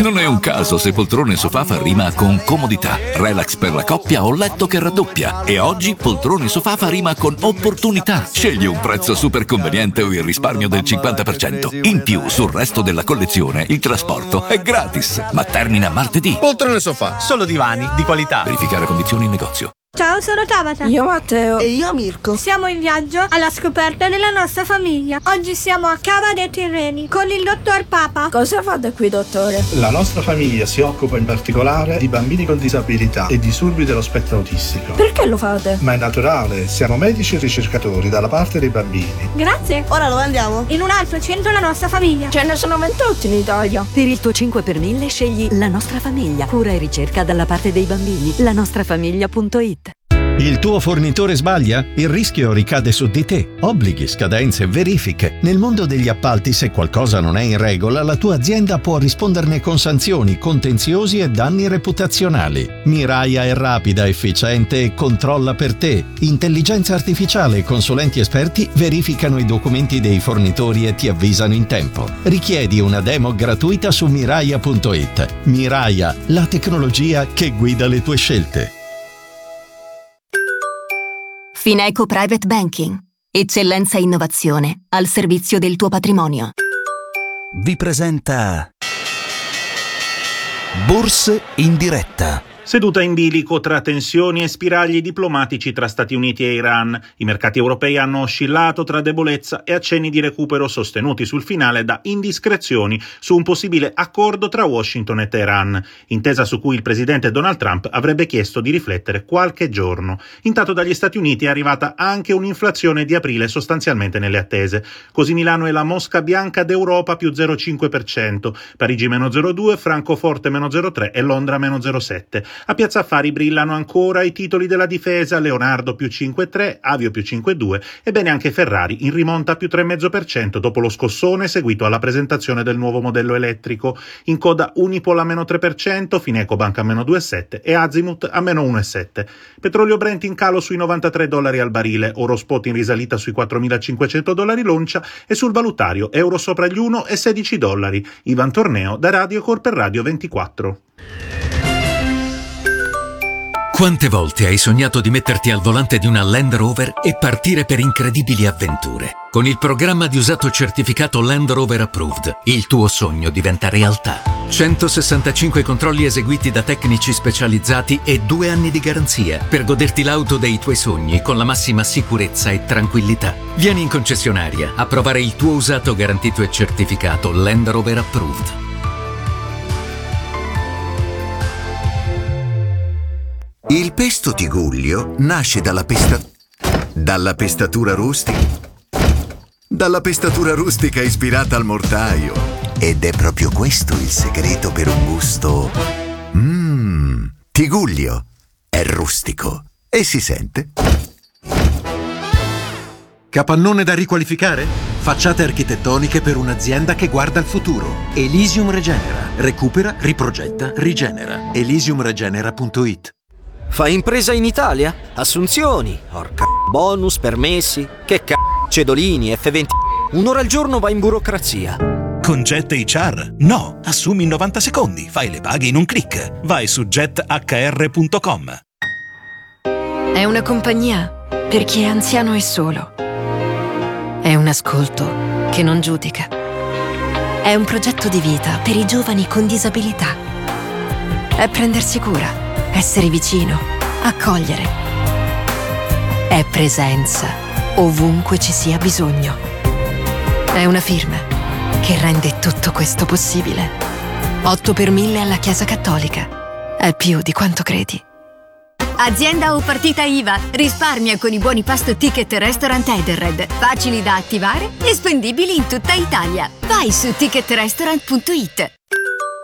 Non è un caso se poltrone sofà fa rima con comodità, relax per la coppia o letto che raddoppia. E oggi poltrone sofà fa rima con opportunità. Scegli un prezzo super conveniente o il risparmio del 50%. In più, sul resto della collezione, il trasporto è gratis. Ma termina martedì. Poltrone sofà, solo divani di qualità. Verificare condizioni in negozio. Ciao, sono Tabata. Io Matteo. E io Mirko. Siamo in viaggio alla scoperta della nostra famiglia. Oggi siamo a Cava dei Tirreni con il dottor Papa. Cosa fate qui, dottore? La nostra famiglia si occupa in particolare di bambini con disabilità e disturbi dello spettro autistico. Perché lo fate? Ma è naturale, siamo medici e ricercatori dalla parte dei bambini. Grazie. Ora dove andiamo? In un altro centro la nostra famiglia. Ce ne sono 28 in Italia. Per il tuo 5 per 1000 scegli La Nostra Famiglia. Cura e ricerca dalla parte dei bambini. lanostrafamiglia.it. Il tuo fornitore sbaglia? Il rischio ricade su di te. Obblighi, scadenze, verifiche. Nel mondo degli appalti, se qualcosa non è in regola, la tua azienda può risponderne con sanzioni, contenziosi e danni reputazionali. Miraia è rapida, efficiente e controlla per te. Intelligenza artificiale e consulenti esperti verificano i documenti dei fornitori e ti avvisano in tempo. Richiedi una demo gratuita su miraia.it. Miraia, la tecnologia che guida le tue scelte. Fineco Private Banking. Eccellenza e innovazione al servizio del tuo patrimonio. Vi presenta Borse in diretta. Seduta in bilico tra tensioni e spiragli diplomatici tra Stati Uniti e Iran. I mercati europei hanno oscillato tra debolezza e accenni di recupero sostenuti sul finale da indiscrezioni su un possibile accordo tra Washington e Teheran, intesa su cui il presidente Donald Trump avrebbe chiesto di riflettere qualche giorno. Intanto dagli Stati Uniti è arrivata anche un'inflazione di aprile sostanzialmente nelle attese. Così Milano è la mosca bianca d'Europa più 0,5%, Parigi meno 0,2%, Francoforte meno 0,3% e Londra meno 0,7%. A Piazza Affari brillano ancora i titoli della difesa, Leonardo più 5,3%, Avio più 5,2% e bene anche Ferrari in rimonta più 3,5% dopo lo scossone seguito alla presentazione del nuovo modello elettrico. In coda Unipol a meno 3%, Fineco Banca a meno 2,7% e Azimut a meno 1,7%. Petrolio Brent in calo sui $93 al barile, oro spot in risalita sui $4.500 l'oncia e sul valutario euro sopra gli $1,16. Ivan Torneo da Radiocorp per Radio 24. Quante volte hai sognato di metterti al volante di una Land Rover e partire per incredibili avventure? Con il programma di usato certificato Land Rover Approved, il tuo sogno diventa realtà. 165 controlli eseguiti da tecnici specializzati e 2 anni di garanzia per goderti l'auto dei tuoi sogni con la massima sicurezza e tranquillità. Vieni in concessionaria a provare il tuo usato garantito e certificato Land Rover Approved. Il pesto Tigullio nasce dalla pestatura rustica ispirata al mortaio. Ed è proprio questo il segreto per un gusto. Tigullio è rustico e si sente. Capannone da riqualificare? Facciate architettoniche per un'azienda che guarda al futuro. Elysium Regenera. Recupera, riprogetta, rigenera. elysiumregenera.it. Fai impresa in Italia? Assunzioni, bonus, permessi, cedolini, F20. Un'ora al giorno vai in burocrazia. Con Jet HR? No, assumi in 90 secondi, fai le paghe in un click. Vai su jethr.com. È una compagnia per chi è anziano e solo. È un ascolto che non giudica. È un progetto di vita per i giovani con disabilità. È prendersi cura. Essere vicino, accogliere. È presenza, ovunque ci sia bisogno. È una firma che rende tutto questo possibile. 8 per 1000 alla Chiesa Cattolica. È più di quanto credi. Azienda o partita IVA. Risparmia con i buoni pasto Ticket Restaurant Edenred. Facili da attivare e spendibili in tutta Italia. Vai su ticketrestaurant.it.